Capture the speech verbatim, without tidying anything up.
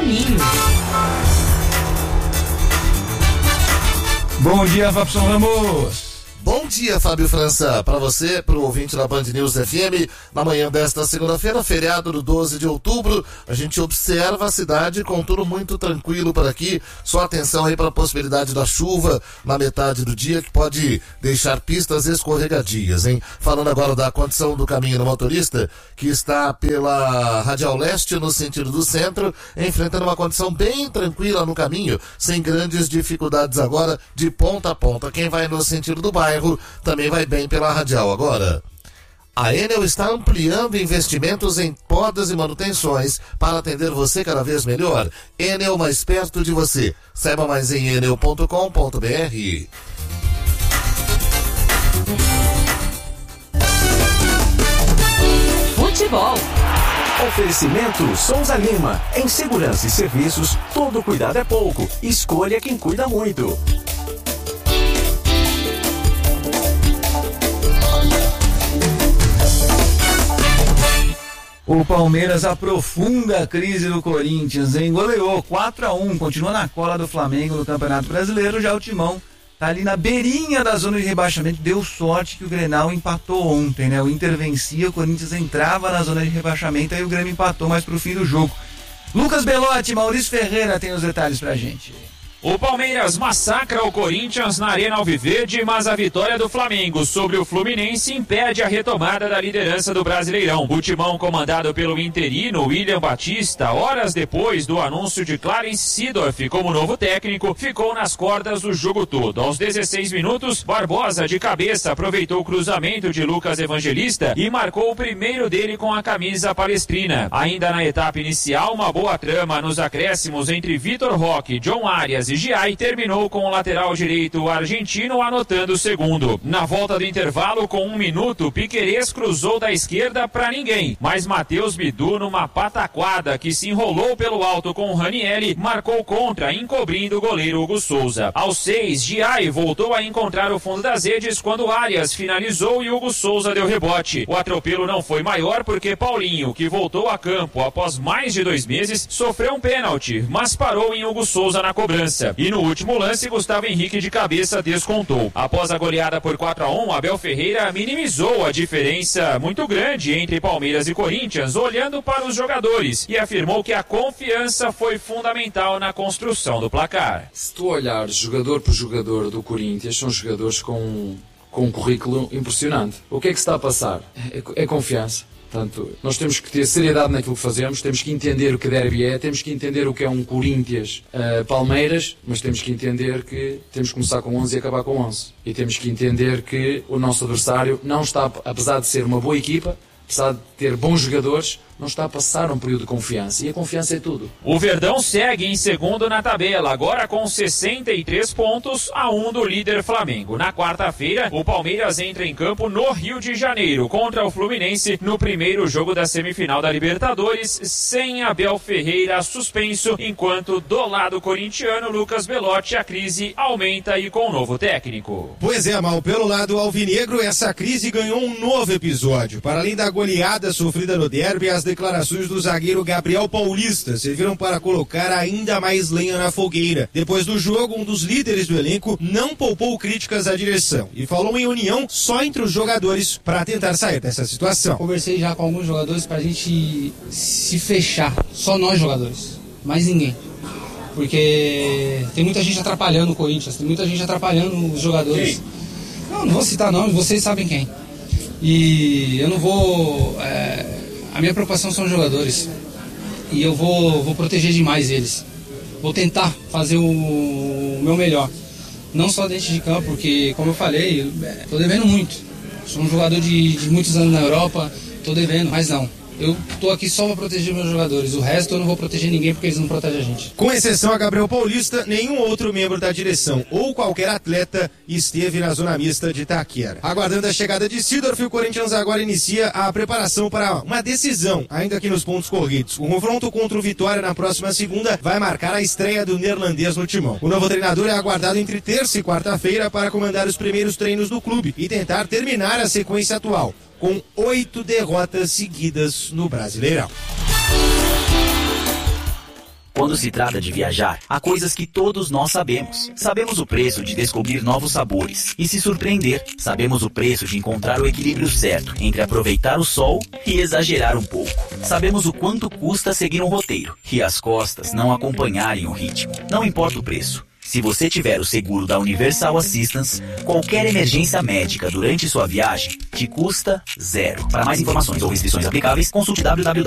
caminho. Bom dia, Fabson Ramos. Bom dia, Fábio França, para você, para o ouvinte da Band News F M. Na manhã desta segunda-feira, feriado do doze de outubro, a gente observa a cidade com tudo muito tranquilo por aqui. Só atenção aí para a possibilidade da chuva na metade do dia, que pode deixar pistas escorregadias, hein? Falando agora da condição do caminho do motorista, que está pela Radial Leste, no sentido do centro, enfrentando uma condição bem tranquila no caminho, sem grandes dificuldades agora, de ponta a ponta. Quem vai no sentido do bairro também vai bem pela Radial agora. A Enel está ampliando investimentos em podas e manutenções para atender você cada vez melhor. Enel, mais perto de você. Saiba mais em enel ponto com ponto br. Futebol. Oferecimento Souza Lima. Em segurança e serviços, todo cuidado é pouco. Escolha quem cuida muito. O Palmeiras aprofunda a crise do Corinthians, hein? Goleou quatro a um, continua na cola do Flamengo no Campeonato Brasileiro. Já o Timão tá ali na beirinha da zona de rebaixamento. Deu sorte que o Grenal empatou ontem, né? O Inter vencia, o Corinthians entrava na zona de rebaixamento, aí o Grêmio empatou mais pro fim do jogo. Lucas Belotti, Maurício Ferreira tem os detalhes pra gente. O Palmeiras massacra o Corinthians na Arena Alviverde, mas a vitória do Flamengo sobre o Fluminense impede a retomada da liderança do Brasileirão. O timão, comandado pelo interino William Batista, horas depois do anúncio de Clarence Seedorf como novo técnico, ficou nas cordas o jogo todo. Aos dezesseis minutos, Barbosa, de cabeça, aproveitou o cruzamento de Lucas Evangelista e marcou o primeiro dele com a camisa palestrina. Ainda na etapa inicial, uma boa trama nos acréscimos entre Vitor Roque, John Arias e Giai terminou com o lateral direito argentino anotando o segundo. Na volta do intervalo, com um minuto, Piquerez cruzou da esquerda para ninguém, mas Matheus Bidu, numa pataquada que se enrolou pelo alto com o Ranieri, marcou contra, encobrindo o goleiro Hugo Souza. Aos seis, Giai voltou a encontrar o fundo das redes quando Arias finalizou e Hugo Souza deu rebote. O atropelo não foi maior porque Paulinho, que voltou a campo após mais de dois meses, sofreu um pênalti, mas parou em Hugo Souza na cobrança. E no último lance, Gustavo Henrique de cabeça descontou. Após a goleada por quatro a um, Abel Ferreira minimizou a diferença muito grande entre Palmeiras e Corinthians, olhando para os jogadores, e afirmou que a confiança foi fundamental na construção do placar. Se tu olhares jogador por jogador do Corinthians, são jogadores com, com um currículo impressionante. O que é que se está a passar? É, é confiança. Portanto, nós temos que ter seriedade naquilo que fazemos, temos que entender o que derby é, temos que entender o que é um Corinthians uh, Palmeiras, mas temos que entender que temos que começar com onze e acabar com onze. E temos que entender que o nosso adversário não está, apesar de ser uma boa equipa, apesar de ter bons jogadores, não está a passar um período de confiança. E a confiança é tudo. O Verdão segue em segundo na tabela, agora com sessenta e três pontos a um do líder Flamengo. Na quarta-feira, o Palmeiras entra em campo no Rio de Janeiro contra o Fluminense no primeiro jogo da semifinal da Libertadores, sem Abel Ferreira suspenso, enquanto do lado corintiano, Lucas Belotti, a crise aumenta e com um novo técnico. Pois é, Mal, pelo lado alvinegro, essa crise ganhou um novo episódio. Para além da goleada sofrida no derby, as declarações do zagueiro Gabriel Paulista serviram para colocar ainda mais lenha na fogueira. Depois do jogo, um dos líderes do elenco não poupou críticas à direção e falou em união só entre os jogadores para tentar sair dessa situação. Conversei já com alguns jogadores para a gente se fechar, só nós jogadores, mais ninguém. Porque tem muita gente atrapalhando o Corinthians, tem muita gente atrapalhando os jogadores. Não, não vou citar nomes, vocês sabem quem. E eu não vou... É... A minha preocupação são os jogadores e eu vou, vou proteger demais eles. Vou tentar fazer o meu melhor, não só dentro de campo, porque, como eu falei, estou devendo muito. Sou um jogador de, de muitos anos na Europa, estou devendo, mas não. Eu estou aqui só para proteger meus jogadores. O resto eu não vou proteger ninguém porque eles não protegem a gente. Com exceção a Gabriel Paulista, nenhum outro membro da direção ou qualquer atleta esteve na zona mista de Itaquera. Aguardando a chegada de Seedorf, o Corinthians agora inicia a preparação para uma decisão, ainda aqui nos pontos corridos. O confronto contra o Vitória na próxima segunda vai marcar a estreia do neerlandês no timão. O novo treinador é aguardado entre terça e quarta-feira para comandar os primeiros treinos do clube e tentar terminar a sequência atual, com oito derrotas seguidas no Brasileirão. Quando se trata de viajar, há coisas que todos nós sabemos. Sabemos o preço de descobrir novos sabores e se surpreender. Sabemos o preço de encontrar o equilíbrio certo entre aproveitar o sol e exagerar um pouco. Sabemos o quanto custa seguir um roteiro e as costas não acompanharem o ritmo. Não importa o preço. Se você tiver o seguro da Universal Assistance, qualquer emergência médica durante sua viagem te custa zero. Para mais informações ou restrições aplicáveis, consulte w w w